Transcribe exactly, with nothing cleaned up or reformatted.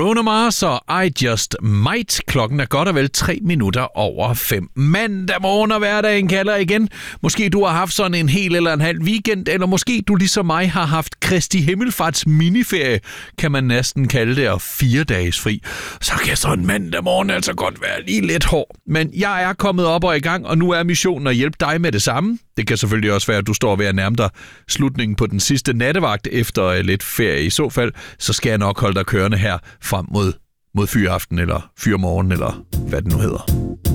Bruno Mars og I Just Might. Klokken er godt og vel tre minutter over fem. Mandag morgen og hverdagen kalder igen. Måske du har haft sådan en hel eller en halv weekend, eller måske du ligesom mig har haft Kristi Himmelfarts miniferie, kan man næsten kalde det, og fire dages fri. Så kan sådan en mandag morgen altså godt være lige lidt hård. Men jeg er kommet op og i gang, og nu er missionen at hjælpe dig med det samme. Det kan selvfølgelig også være, at du står ved at nærme dig slutningen på den sidste nattevagt efter lidt ferie. I så fald, så skal jeg nok holde dig kørende her frem mod, mod fyraften eller fyrmorgen, eller hvad det nu hedder.